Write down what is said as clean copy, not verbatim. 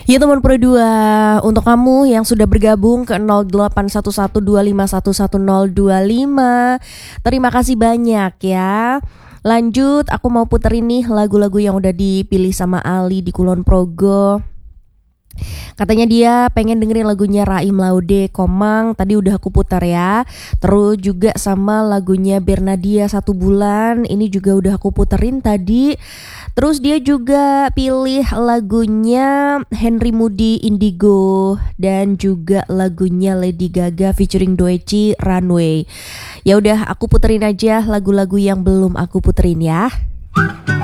Ya teman Pro 2, untuk kamu yang sudah bergabung ke 081125111025, terima kasih banyak ya. Lanjut, aku mau puterin nih lagu-lagu yang udah dipilih sama Ali di Kulon Progo. Katanya dia pengen dengerin lagunya Raim Laude Komang, tadi udah aku putar ya. Terus juga sama lagunya Bernadia 1 bulan, ini juga udah aku puterin tadi. Terus dia juga pilih lagunya Henry Moody Indigo dan juga lagunya Lady Gaga featuring Doechii Runway. Ya udah, aku puterin aja lagu-lagu yang belum aku puterin ya.